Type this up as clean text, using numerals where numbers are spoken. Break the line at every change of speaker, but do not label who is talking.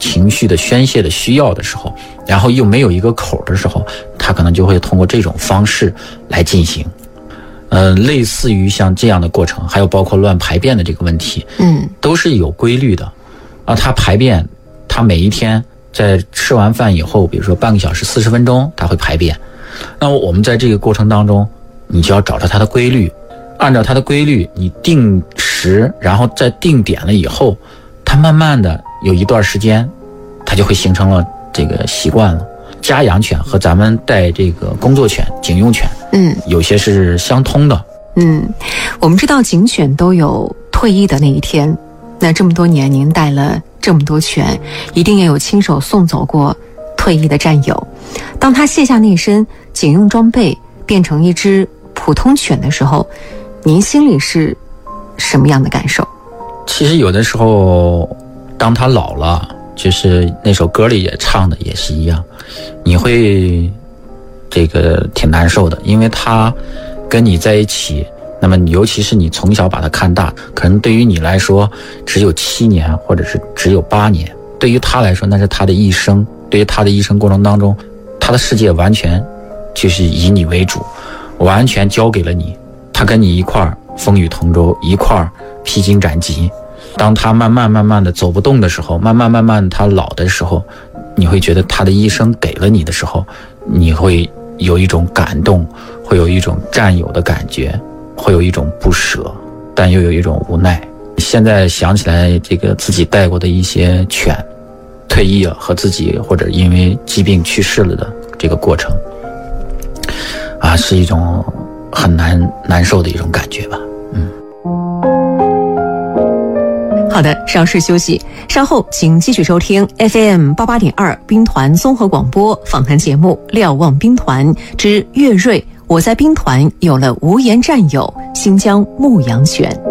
情绪的宣泄的需要的时候，然后又没有一个口的时候，他可能就会通过这种方式来进行。类似于像这样的过程，还有包括乱排便的这个问题，都是有规律的。他排便，他每一天在吃完饭以后，比如说半个小时40分钟他会排便。那么我们在这个过程当中，你就要找到它的规律，按照它的规律，你定时，然后再定点了以后，它慢慢的有一段时间，它就会形成了这个习惯了。家养犬和咱们带这个工作犬、警用犬，有些是相通的。
我们知道警犬都有退役的那一天，那这么多年您带了这么多犬，一定也有亲手送走过退役的战友。当他卸下那身警用装备，变成一只普通犬的时候，您心里是什么样的感受？
其实有的时候，当他老了，就是那首歌里也唱的也是一样，你会这个挺难受的，因为他跟你在一起，那么尤其是你从小把他看大，可能对于你来说只有7年或者是只有8年，对于他来说那是他的一生。对于他的一生过程当中，他的世界完全就是以你为主，完全交给了你，他跟你一块儿风雨同舟，一块儿披荆斩棘。当他慢慢的走不动的时候，慢慢他老的时候，你会觉得他的一生给了你的时候，你会有一种感动，会有一种占有的感觉，会有一种不舍，但又有一种无奈。现在想起来这个自己带过的一些犬退役了，和自己或者因为疾病去世了的这个过程是一种很难受的一种感觉吧。
好的，稍事休息，稍后请继续收听 FM88.2 兵团综合广播访谈节目《瞭望兵团之岳瑞我在兵团有了无言战友新疆牧羊犬》。